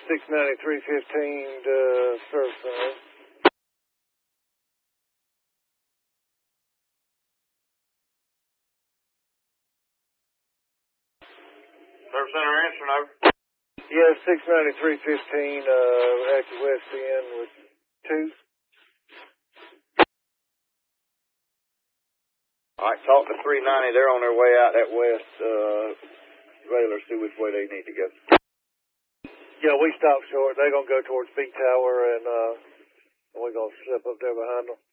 69315 to Service Center. Service Center answering, over. Yes, 69315, active west end with 2. All right, talk to 390. They're on their way out that west trailer. See which way they need to go. Yeah, we stopped short. They're going to go towards Big Tower, and we're going to slip up there behind them.